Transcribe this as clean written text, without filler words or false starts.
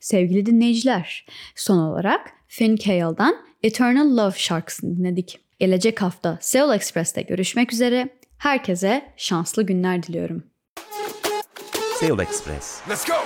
Sevgili dinleyiciler, son olarak Finn Cale'dan Eternal Love şarkısını dinledik. Gelecek hafta Seoul Express'te görüşmek üzere. Herkese şanslı günler diliyorum. Seoul Express. Let's go!